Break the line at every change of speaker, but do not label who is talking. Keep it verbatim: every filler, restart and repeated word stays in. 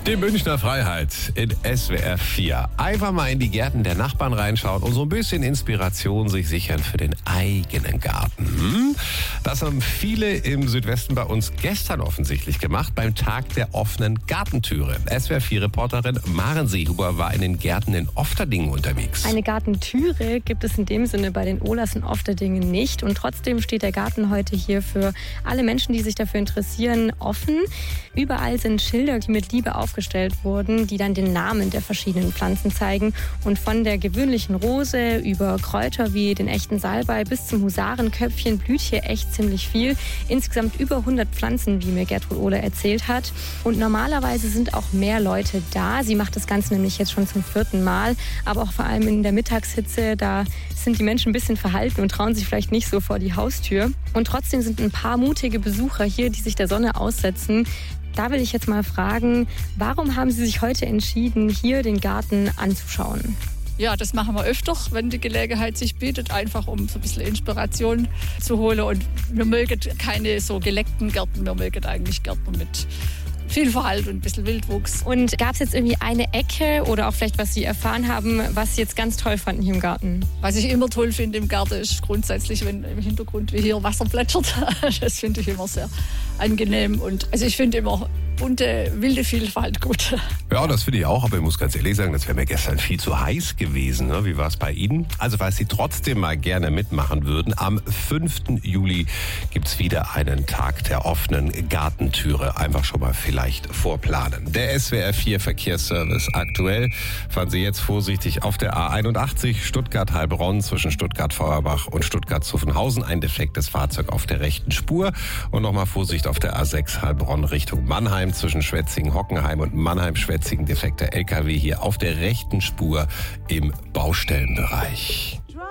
Die Münchner Freiheit in S W R vier. Einfach mal in die Gärten der Nachbarn reinschauen und so ein bisschen Inspiration sich sichern für den eigenen Garten. Hm? Das haben viele im Südwesten bei uns gestern offensichtlich gemacht, beim Tag der offenen Gartentüre. S W R vier-Reporterin Maren Seehuber war in den Gärten in Ofterdingen unterwegs.
Eine Gartentüre gibt es in dem Sinne bei den Ohlers in Ofterdingen nicht. Und trotzdem steht der Garten heute hier für alle Menschen, die sich dafür interessieren, offen. Überall sind Schilder, die mit Liebe aufgestellt wurden, die dann den Namen der verschiedenen Pflanzen zeigen. Und von der gewöhnlichen Rose über Kräuter wie den echten Salbei bis zum Husarenköpfchen blüht hier echt ziemlich viel. Insgesamt über hundert Pflanzen, wie mir Gertrud Ohler erzählt hat. Und normalerweise sind auch mehr Leute da. Sie macht das Ganze nämlich jetzt schon zum vierten Mal. Aber auch vor allem in der Mittagshitze, da sind die Menschen ein bisschen verhalten und trauen sich vielleicht nicht so vor die Haustür. Und trotzdem sind ein paar mutige Besucher hier, die sich der Sonne aussetzen. Da will ich jetzt mal fragen, warum haben Sie sich heute entschieden, hier den Garten anzuschauen?
Ja, das machen wir öfter, wenn die Gelegenheit sich bietet, einfach um so ein bisschen Inspiration zu holen. Und wir mögen keine so geleckten Gärten, wir mögen eigentlich Gärten mit viel Verhalt und ein bisschen Wildwuchs.
Und gab es jetzt irgendwie eine Ecke oder auch vielleicht, was Sie erfahren haben, was Sie jetzt ganz toll fanden hier im Garten?
Was ich immer toll finde im Garten ist grundsätzlich, wenn im Hintergrund wie hier Wasser plätschert. Das finde ich immer sehr angenehm. Und also ich finde immer bunte, wilde Vielfalt gut.
Ja, das finde ich auch, aber ich muss ganz ehrlich sagen, das wäre mir gestern viel zu heiß gewesen. Ne? Wie war es bei Ihnen? Also, falls Sie trotzdem mal gerne mitmachen würden, am fünften Juli gibt es wieder einen Tag der offenen Gartentüre. Einfach schon mal vielleicht vorplanen. Der S W R vier Verkehrsservice aktuell. Fahren Sie jetzt vorsichtig auf der A einundachtzig Stuttgart-Heilbronn zwischen Stuttgart-Feuerbach und Stuttgart-Zuffenhausen. Ein defektes Fahrzeug auf der rechten Spur. Und nochmal Vorsicht auf der A sechs Heilbronn Richtung Mannheim zwischen Schwetzingen-Hockenheim und Mannheim-Schwetzingen. Defekter L K W hier auf der rechten Spur im Baustellenbereich.